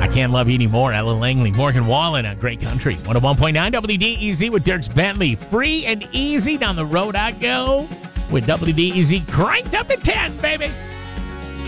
Can't Love You Anymore. Ella Langley, Morgan Wallen on Great Country. 101.9 WDEZ with Dirks Bentley. Free and easy down the road I go with WDEZ cranked up at 10, baby.